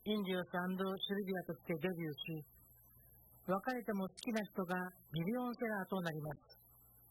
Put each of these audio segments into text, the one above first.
インディオス&シルビアとしてデビューし、別れても好きな人がミリオンセラーとなります。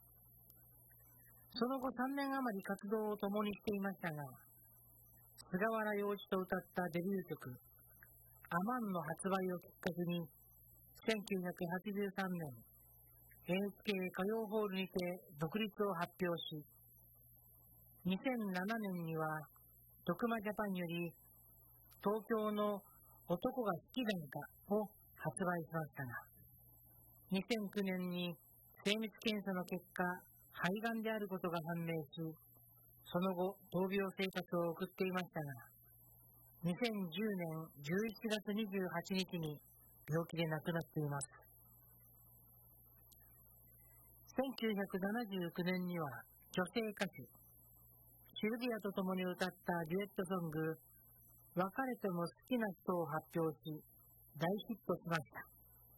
その後3年余り活動を共にしていましたが、菅原洋一と歌ったデビュー曲、アマンの発売をきっかけに、1983年、NHK 歌謡ホールにて独立を発表し、2007年にはドクマジャパンより東京の男が好きなんかを発売しましたが、2009年に精密検査の結果、肺がんであることが判明し、その後、闘病生活を送っていましたが、2010年11月28日に病気で亡くなっています。1979年には女性歌手、シルビアと共に歌ったデュエットソング、別れても好きな人を発表し、大ヒットしました。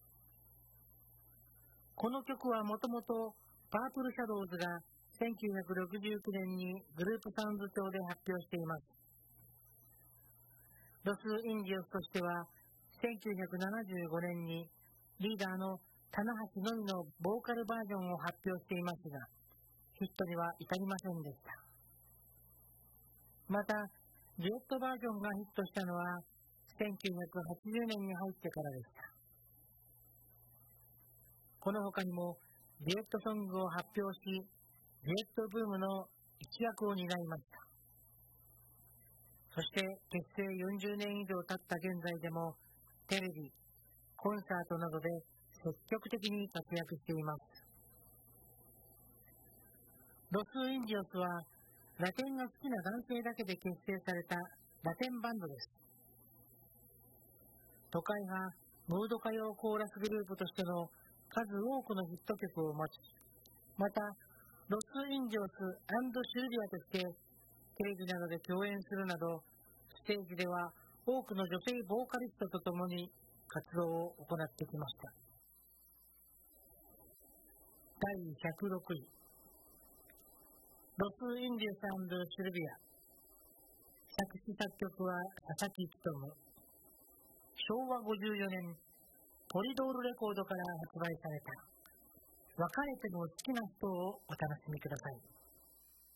この曲はもともとパープルシャドウズが1969年にグループサウンズ帳で発表しています。ロス・インディオスとしては1975年にリーダーの棚橋のみのボーカルバージョンを発表していますが、ヒットには至りませんでした。また、デュエットバージョンがヒットしたのは1980年に入ってからでした。この他にもデュエットソングを発表し、デュエットブームの一役を担いました。そして結成40年以上経った現在でもテレビ、コンサートなどで積極的に活躍しています。ロス・インディオスはラテンが好きな男性だけで結成されたラテンバンドです。都会派ムード歌謡コーラスグループとしての数多くのヒット曲を持ち、またロス・インディオス&シルビアとしてテレビなどで共演するなど、ステージでは多くの女性ボーカリストと共に活動を行ってきました。第106位、ロス・インディオス&シルビア。作詞作曲は佐々木勉。昭和54年、ポリドールレコードから発売された別れても好きな人をお楽しみください。